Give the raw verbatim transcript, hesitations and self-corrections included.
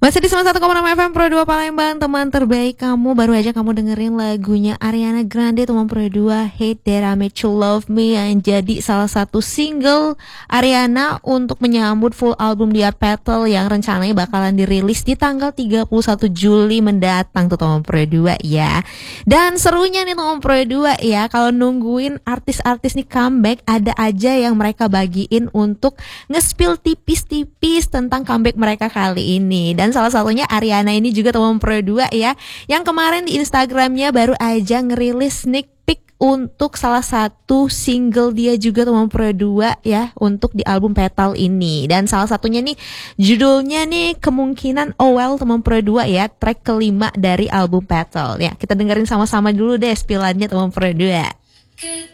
Masih di sembilan puluh satu koma enam F M Pro dua Palembang, teman terbaik kamu. Baru aja kamu dengerin lagunya Ariana Grande, teman Pro dua, Hate That I Made You Love Me, yang jadi salah satu single Ariana untuk menyambut full album Dia Petal yang rencananya bakalan dirilis di tanggal tiga puluh satu Juli mendatang tuh teman Pro dua ya. Dan serunya nih teman Pro dua ya, kalau nungguin artis-artis nih comeback, ada aja yang mereka bagiin untuk nge-spill tipis-tipis tentang comeback mereka kali ini. Dan salah satunya Ariana ini juga teman Pro dua ya, yang kemarin di Instagramnya baru aja ngerilis sneak peek untuk salah satu single dia juga teman Pro dua ya, untuk di album Petal ini. Dan salah satunya nih judulnya nih kemungkinan Oh Well teman Pro dua ya, track kelima dari album Petal ya. Kita dengerin sama-sama dulu deh spillannya teman Pro dua.